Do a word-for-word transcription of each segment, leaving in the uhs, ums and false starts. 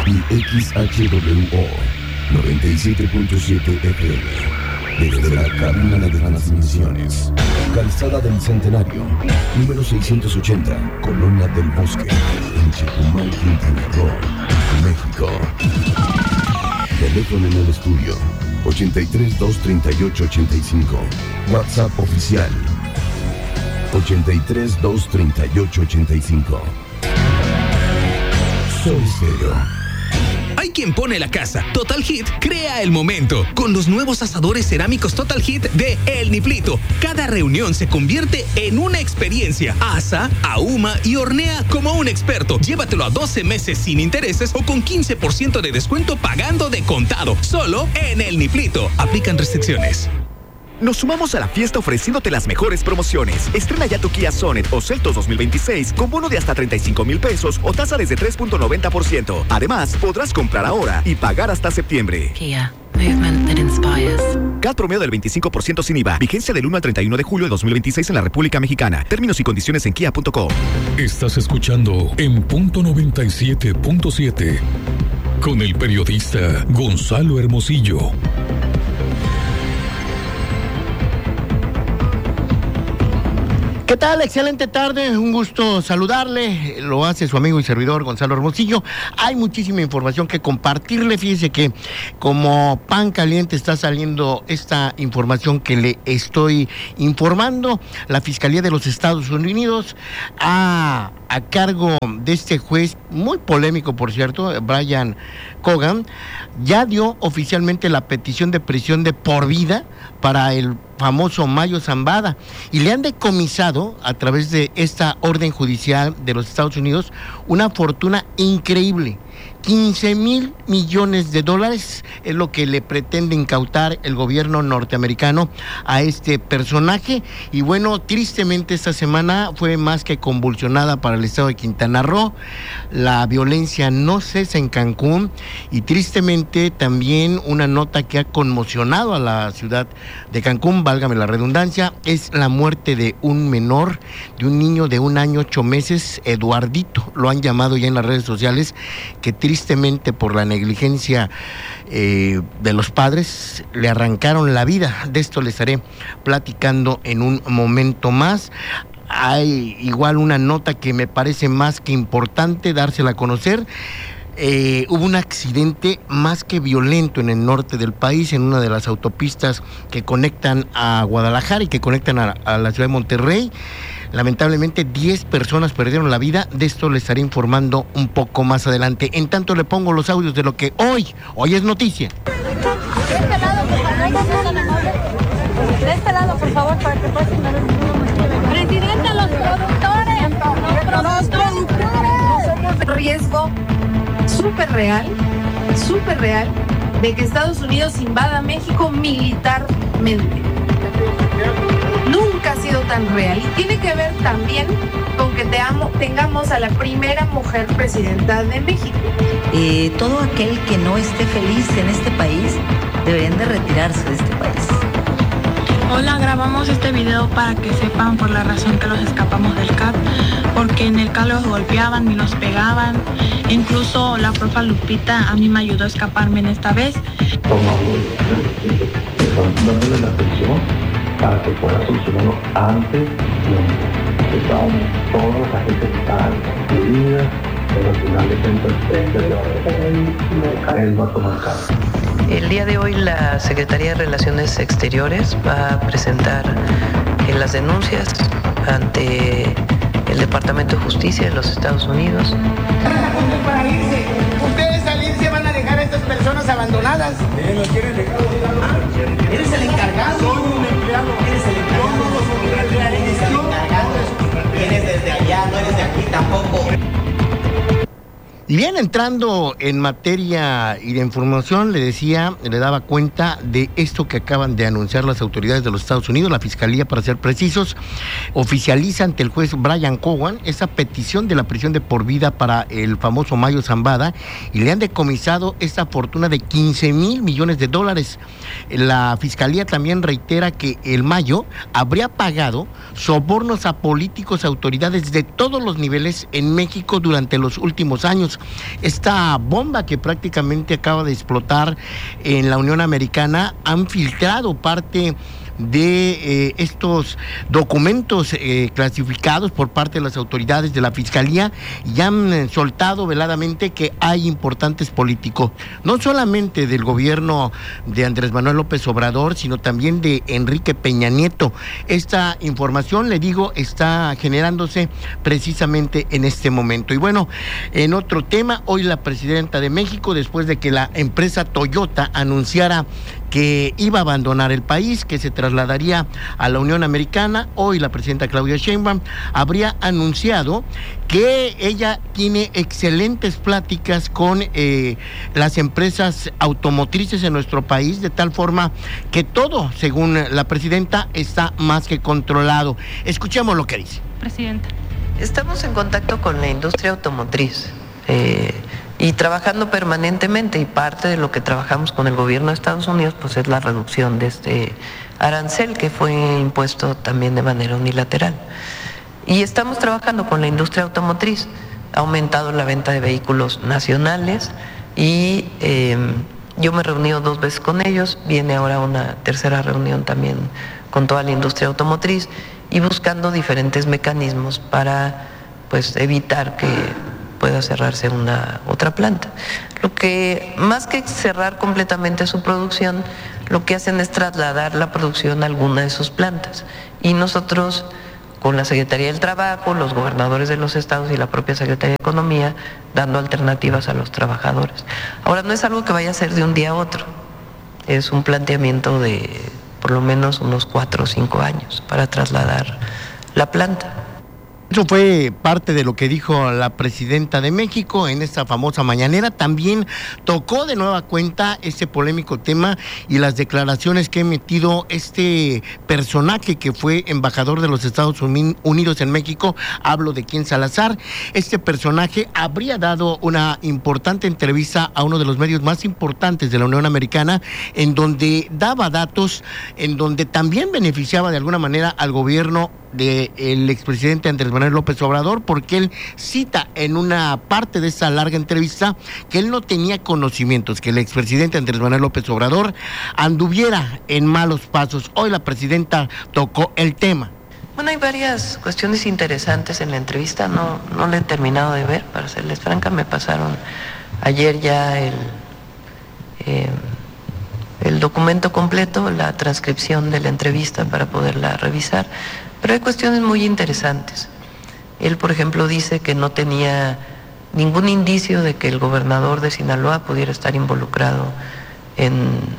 y X H W O noventa y siete punto siete F M. Desde la cabina de transmisiones. Calzada del Centenario, número seiscientos ochenta, Colonia del Bosque, en Chetumal, Quintana Roo, México. Teléfono en el estudio, ochenta y tres, dos treinta y ocho, ochenta y cinco. WhatsApp oficial, ochenta y tres, dos treinta y ocho, ochenta y cinco. Soy Stereo. Hay quien pone la casa. Total Hit crea el momento. Con los nuevos asadores cerámicos Total Hit de El Niplito. Cada reunión se convierte en una experiencia. Asa, ahuma y hornea como un experto. Llévatelo a doce meses sin intereses o con quince por ciento de descuento pagando de contado. Solo en El Niplito. Aplican restricciones. Nos sumamos a la fiesta ofreciéndote las mejores promociones. Estrena ya tu Kia Sonet o Seltos dos mil veintiséis con bono de hasta treinta y cinco mil pesos o tasa desde tres punto noventa por ciento. Además, podrás comprar ahora y pagar hasta septiembre. Kia, movement that inspires. C A T promedio del veinticinco por ciento sin I V A. Vigencia del uno al treinta y uno de julio de dos mil veintiséis en la República Mexicana. Términos y condiciones en kia punto com. Estás escuchando en punto noventa y siete punto siete con el periodista Gonzalo Hermosillo. ¿Qué tal? Excelente tarde, un gusto saludarle, lo hace su amigo y servidor Gonzalo Hermosillo. Hay muchísima información que compartirle, fíjese que como pan caliente está saliendo esta información que le estoy informando. La Fiscalía de los Estados Unidos ha, a cargo de este juez, muy polémico por cierto, Brian Cogan, ya dio oficialmente la petición de prisión de por vida para el famoso Mayo Zambada y le han decomisado a través de esta orden judicial de los Estados Unidos una fortuna increíble. quince mil millones de dólares es lo que le pretende incautar el gobierno norteamericano a este personaje. Y bueno, tristemente esta semana fue más que convulsionada para el estado de Quintana Roo. La violencia no cesa en Cancún y tristemente también una nota que ha conmocionado a la ciudad de Cancún, válgame la redundancia, es la muerte de un menor, de un niño de un año, ocho meses, Eduardito, lo han llamado ya en las redes sociales, que tristemente por la negligencia eh, de los padres le arrancaron la vida. De esto les estaré platicando en un momento más. Hay igual una nota que me parece más que importante dársela a conocer. Eh, hubo un accidente más que violento en el norte del país, en una de las autopistas que conectan a Guadalajara y que conectan a, a la ciudad de Monterrey. Lamentablemente diez personas perdieron la vida. De esto les estaré informando un poco más adelante. En tanto le pongo los audios de lo que hoy, hoy es noticia. De este lado, por favor, de este lado, por favor, para que pasen. Presidente, los productores, los productores. Riesgo súper real, súper real, de que Estados Unidos invada México militarmente. Nunca ha sido tan real y tiene que ver también con que te amo, tengamos a la primera mujer presidenta de México. Eh, todo aquel que no esté feliz en este país deberían de retirarse de este país. Hola, grabamos este video para que sepan por la razón que los escapamos del C A T, porque en el C A T los golpeaban y los pegaban. Incluso la profa Lupita a mí me ayudó a escaparme en esta vez. Dándole la atención para que pueda solucionarlo antes de estábamos todos los agentes que estaban heridas, pero al final de cuentas él va a tomar cargo. El día de hoy la Secretaría de Relaciones Exteriores va a presentar eh, las denuncias ante el Departamento de Justicia de los Estados Unidos. Para irse, ustedes al irse van a dejar a estas personas abandonadas. ¿Eh? ¿Los quieren dejar? Ah, eres el encargado. Soy un empleado. Eres el encargado. No, no, no, eres el encargado. Eres desde allá, no eres de aquí tampoco. Y bien, entrando en materia y de información, le decía, le daba cuenta de esto que acaban de anunciar las autoridades de los Estados Unidos, la Fiscalía para ser precisos, oficializa ante el juez Brian Cogan esa petición de la prisión de por vida para el famoso Mayo Zambada y le han decomisado esta fortuna de quince mil millones de dólares. La Fiscalía también reitera que el Mayo habría pagado sobornos a políticos, autoridades de todos los niveles en México durante los últimos años. Hormuz. Esta bomba que prácticamente acaba de explotar en la Unión Americana han filtrado parte de eh, estos documentos eh, clasificados por parte de las autoridades de la Fiscalía y han eh, soltado veladamente que hay importantes políticos, no solamente del gobierno de Andrés Manuel López Obrador, sino también de Enrique Peña Nieto. Esta información, le digo, está generándose precisamente en este momento. Y bueno, en otro tema, hoy la presidenta de México, después de que la empresa Toyota anunciara que iba a abandonar el país, que se trasladaría a la Unión Americana, hoy la presidenta Claudia Sheinbaum habría anunciado que ella tiene excelentes pláticas con eh, las empresas automotrices en nuestro país, de tal forma que todo, según la presidenta, está más que controlado. Escuchemos lo que dice. Presidenta. Estamos en contacto con la industria automotriz. Eh, Y trabajando permanentemente, y parte de lo que trabajamos con el gobierno de Estados Unidos, pues es la reducción de este arancel que fue impuesto también de manera unilateral. Y estamos trabajando con la industria automotriz, ha aumentado la venta de vehículos nacionales y eh, yo me he reunido dos veces con ellos, viene ahora una tercera reunión también con toda la industria automotriz y buscando diferentes mecanismos para pues evitar que pueda cerrarse una otra planta. Lo que, más que cerrar completamente su producción, lo que hacen es trasladar la producción a alguna de sus plantas. Y nosotros, con la Secretaría del Trabajo, los gobernadores de los estados y la propia Secretaría de Economía, dando alternativas a los trabajadores. Ahora, no es algo que vaya a ser de un día a otro, es un planteamiento de por lo menos unos cuatro o cinco años para trasladar la planta. Eso fue parte de lo que dijo la presidenta de México en esta famosa mañanera. También tocó de nueva cuenta este polémico tema y las declaraciones que ha emitido este personaje que fue embajador de los Estados Unidos en México. Hablo de Ken Salazar. Este personaje habría dado una importante entrevista a uno de los medios más importantes de la Unión Americana, en donde daba datos, en donde también beneficiaba de alguna manera al gobierno del expresidente Andrés Manuel López Obrador, porque él cita en una parte de esa larga entrevista que él no tenía conocimientos, que el expresidente Andrés Manuel López Obrador anduviera en malos pasos. Hoy la presidenta tocó el tema. Bueno, hay varias cuestiones interesantes en la entrevista, no, no la he terminado de ver, para serles franca, me pasaron ayer ya el, eh, el documento completo, la transcripción de la entrevista para poderla revisar. Pero hay cuestiones muy interesantes. Él, por ejemplo, dice que no tenía ningún indicio de que el gobernador de Sinaloa pudiera estar involucrado en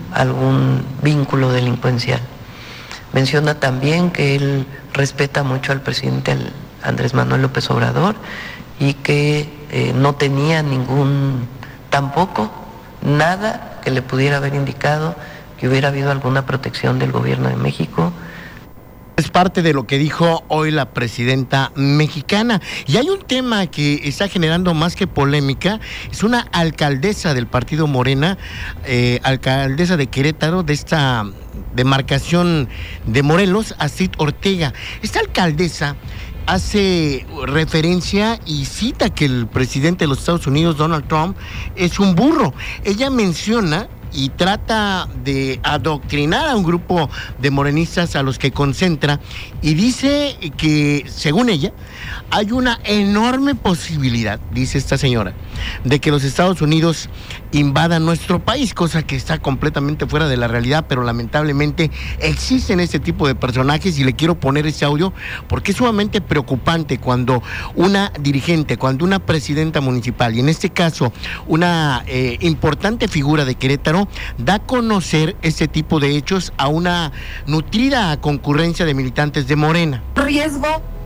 algún vínculo delincuencial. Menciona también que él respeta mucho al presidente Andrés Manuel López Obrador y que eh, no tenía ningún, tampoco, nada que le pudiera haber indicado que hubiera habido alguna protección del gobierno de México. Es parte de lo que dijo hoy la presidenta mexicana. Y hay un tema que está generando más que polémica. Es una alcaldesa del partido Morena, eh, alcaldesa de Querétaro, de esta demarcación de Morelos, Astrid Ortega. Esta alcaldesa hace referencia y cita que el presidente de los Estados Unidos, Donald Trump, es un burro. Ella menciona y trata de adoctrinar a un grupo de morenistas a los que concentra, y dice que, según ella, hay una enorme posibilidad, dice esta señora, de que los Estados Unidos invadan nuestro país, cosa que está completamente fuera de la realidad, pero lamentablemente existen este tipo de personajes, y le quiero poner ese audio porque es sumamente preocupante cuando una dirigente, cuando una presidenta municipal, y en este caso una eh, importante figura de Querétaro, da a conocer este tipo de hechos a una nutrida concurrencia de militantes de Morena. Riesgo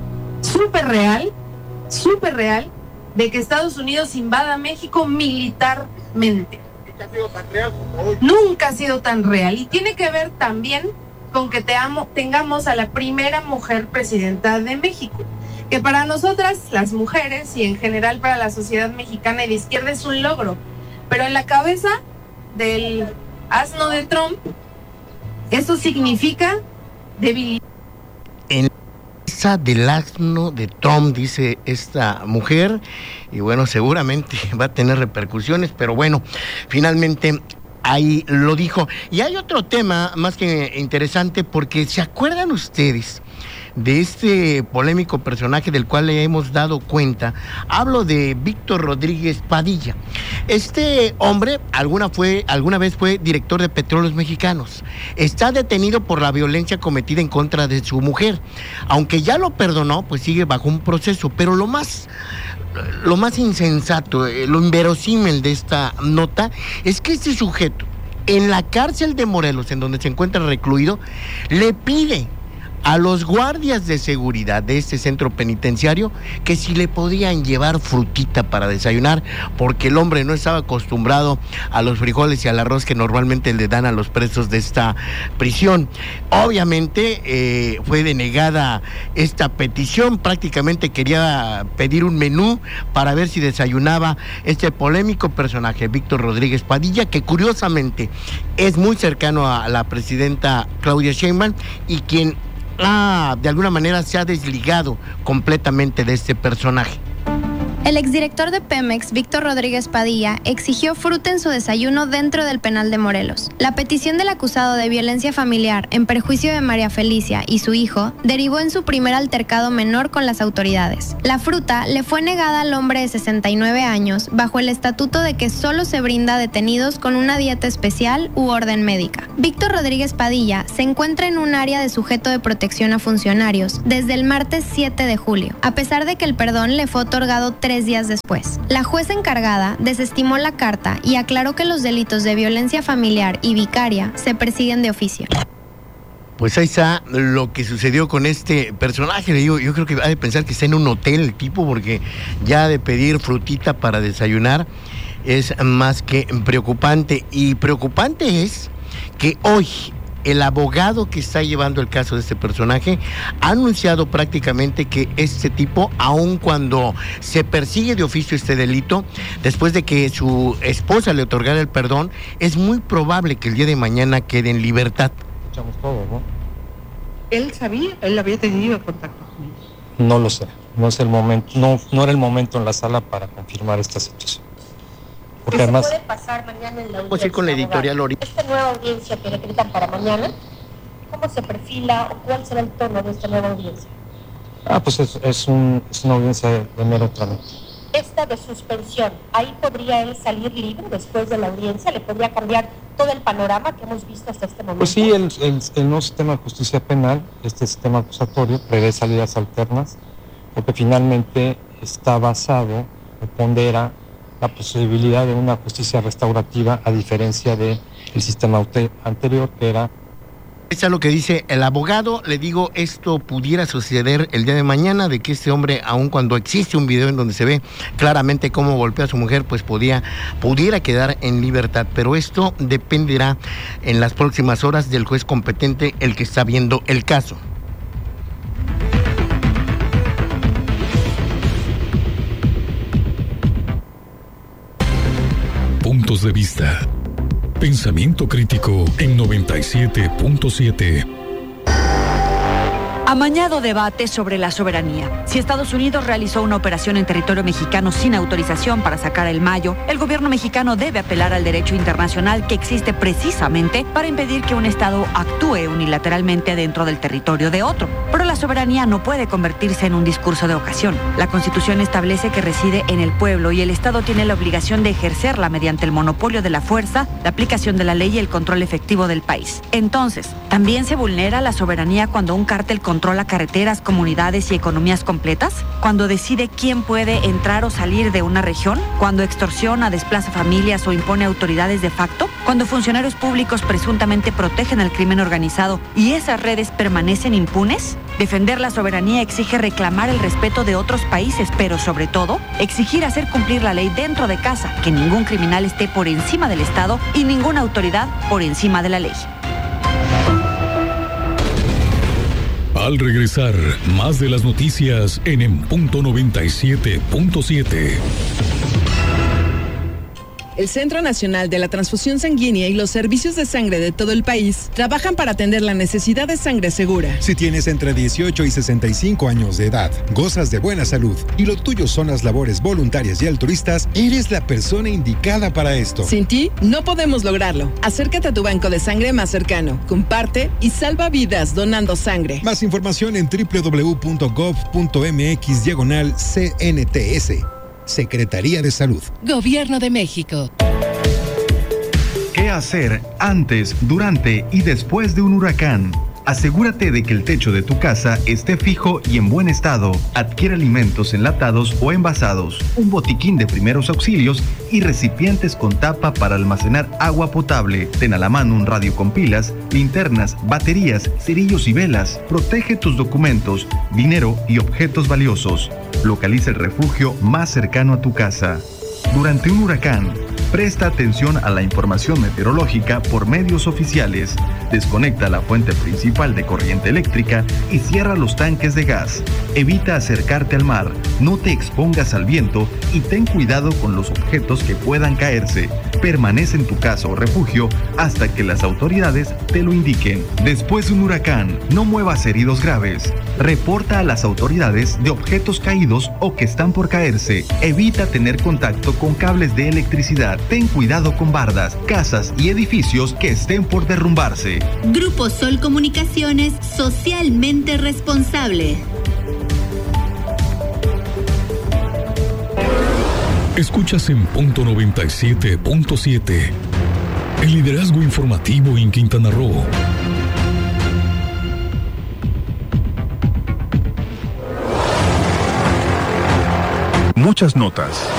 súper real, súper real, de que Estados Unidos invada México militarmente. ¿Nunca ha sido tan real como hoy? Nunca ha sido tan real, y tiene que ver también con que te amo, tengamos a la primera mujer presidenta de México, que para nosotras, las mujeres, y en general para la sociedad mexicana y de izquierda, es un logro, pero en la cabeza del asno de Trump, eso significa debilidad. En raza del asno de Trump, dice esta mujer, y bueno, seguramente va a tener repercusiones, pero bueno, finalmente ahí lo dijo. Y hay otro tema más que interesante, porque ¿se acuerdan ustedes de este polémico personaje del cual le hemos dado cuenta? Hablo de Víctor Rodríguez Padilla. Este hombre alguna fue, alguna vez fue director de Petróleos Mexicanos. Está detenido por la violencia cometida en contra de su mujer. Aunque ya lo perdonó, pues sigue bajo un proceso. Pero lo más, lo más insensato, lo inverosímil de esta nota es que este sujeto, en la cárcel de Morelos, en donde se encuentra recluido, le pide a los guardias de seguridad de este centro penitenciario que si le podían llevar frutita para desayunar, porque el hombre no estaba acostumbrado a los frijoles y al arroz que normalmente le dan a los presos de esta prisión. Obviamente eh, fue denegada esta petición. Prácticamente quería pedir un menú para ver si desayunaba este polémico personaje, Víctor Rodríguez Padilla, que curiosamente es muy cercano a la presidenta Claudia Sheinbaum y quien Ah, de alguna manera se ha desligado completamente de este personaje. El exdirector de Pemex, Víctor Rodríguez Padilla, exigió fruta en su desayuno dentro del penal de Morelos. La petición del acusado de violencia familiar en perjuicio de María Felicia y su hijo derivó en su primer altercado menor con las autoridades. La fruta le fue negada al hombre de sesenta y nueve años bajo el estatuto de que solo se brinda a detenidos con una dieta especial u orden médica. Víctor Rodríguez Padilla se encuentra en un área de sujeto de protección a funcionarios desde el martes siete de julio, a pesar de que el perdón le fue otorgado tres días después. La jueza encargada desestimó la carta y aclaró que los delitos de violencia familiar y vicaria se persiguen de oficio. Pues ahí está lo que sucedió con este personaje. Le digo, yo creo que ha de pensar que está en un hotel el tipo, porque ya de pedir frutita para desayunar es más que preocupante. Y preocupante es que hoy el abogado que está llevando el caso de este personaje ha anunciado prácticamente que este tipo, aun cuando se persigue de oficio este delito, después de que su esposa le otorgara el perdón, es muy probable que el día de mañana quede en libertad. Escuchamos todo, ¿no? ¿Él sabía? ¿Él había tenido contacto con él? No lo sé, no es el momento, no, no era el momento en la sala para confirmar esta situación. Porque además, se puede pasar mañana en la audiencia? Pues con la editorial Ori. Esta nueva audiencia que decretan para mañana, ¿cómo se perfila o cuál será el tono de esta nueva audiencia? Ah, pues es, es, un, es una audiencia de, de mero trámite. Esta de suspensión, ¿ahí podría él salir libre después de la audiencia? ¿Le podría cambiar todo el panorama que hemos visto hasta este momento? Pues sí, el, el, el nuevo sistema de justicia penal, este sistema acusatorio, prevé salidas alternas, porque finalmente está basado o pondera la posibilidad de una justicia restaurativa, a diferencia del sistema anterior, que era... Eso es lo que dice el abogado. Le digo, esto pudiera suceder el día de mañana, de que este hombre, aun cuando existe un video en donde se ve claramente cómo golpea a su mujer, pues podía, pudiera quedar en libertad. Pero esto dependerá en las próximas horas del juez competente, el que está viendo el caso. Puntos de vista. Pensamiento crítico en noventa y siete punto siete. Amañado debate sobre la soberanía. Si Estados Unidos realizó una operación en territorio mexicano sin autorización para sacar el Mayo, el gobierno mexicano debe apelar al derecho internacional que existe precisamente para impedir que un Estado actúe unilateralmente dentro del territorio de otro. Pero la soberanía no puede convertirse en un discurso de ocasión. La Constitución establece que reside en el pueblo y el Estado tiene la obligación de ejercerla mediante el monopolio de la fuerza, la aplicación de la ley y el control efectivo del país. Entonces, ¿también se vulnera la soberanía cuando un cártel controla controla carreteras, comunidades y economías completas? ¿Cuando decide quién puede entrar o salir de una región? ¿Cuando extorsiona, desplaza familias o impone autoridades de facto? ¿Cuando funcionarios públicos presuntamente protegen al crimen organizado y esas redes permanecen impunes? Defender la soberanía exige reclamar el respeto de otros países, pero sobre todo, exigir hacer cumplir la ley dentro de casa, que ningún criminal esté por encima del Estado y ninguna autoridad por encima de la ley. Al regresar, más de las noticias en En Punto noventa y siete punto siete. El Centro Nacional de la Transfusión Sanguínea y los servicios de sangre de todo el país trabajan para atender la necesidad de sangre segura. Si tienes entre dieciocho y sesenta y cinco años de edad, gozas de buena salud y lo tuyo son las labores voluntarias y altruistas, eres la persona indicada para esto. Sin ti, no podemos lograrlo. Acércate a tu banco de sangre más cercano, comparte y salva vidas donando sangre. Más información en doble u doble u doble u punto gov punto m x diagonal C N T S. Secretaría de Salud. Gobierno de México. ¿Qué hacer antes, durante y después de un huracán? Asegúrate de que el techo de tu casa esté fijo y en buen estado. Adquiere alimentos enlatados o envasados, un botiquín de primeros auxilios y recipientes con tapa para almacenar agua potable. Ten a la mano un radio con pilas, linternas, baterías, cerillos y velas. Protege tus documentos, dinero y objetos valiosos. Localiza el refugio más cercano a tu casa. Durante un huracán, presta atención a la información meteorológica por medios oficiales. Desconecta la fuente principal de corriente eléctrica y cierra los tanques de gas. Evita acercarte al mar, no te expongas al viento y ten cuidado con los objetos que puedan caerse. Permanece en tu casa o refugio hasta que las autoridades te lo indiquen. Después de un huracán, no muevas heridos graves. Reporta a las autoridades de objetos caídos o que están por caerse. Evita tener contacto con cables de electricidad. Ten cuidado con bardas, casas y edificios que estén por derrumbarse. Grupo Sol Comunicaciones, socialmente responsable. Escuchas en punto noventa y siete punto siete. El liderazgo informativo en Quintana Roo. Muchas notas,